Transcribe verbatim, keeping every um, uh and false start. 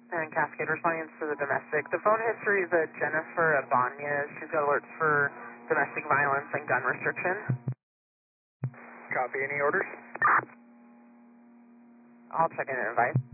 And Cascade responding to the domestic. The phone history is a Jennifer Abanez. She's got alerts for domestic violence and gun restriction. Copy, any orders? I'll check in and advise.